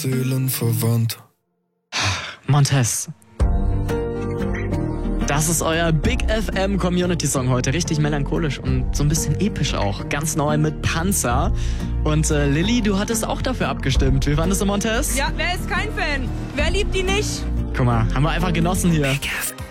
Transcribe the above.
Seelenverwandt. Montez. Das ist euer Big FM Community Song heute. Richtig melancholisch und so ein bisschen episch auch. Ganz neu mit Panzer. Und Lilly, du hattest auch dafür abgestimmt. Wie fandest du Montez? Ja, wer ist kein Fan? Wer liebt die nicht? Guck mal, haben wir einfach genossen hier. Big FM.